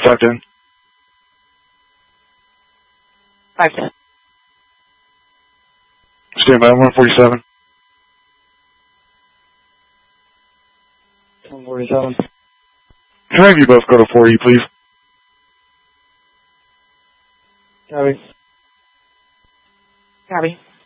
510. 510. Stand by 147. 147. Can I have you both go to 4E, please? Copy. Copy.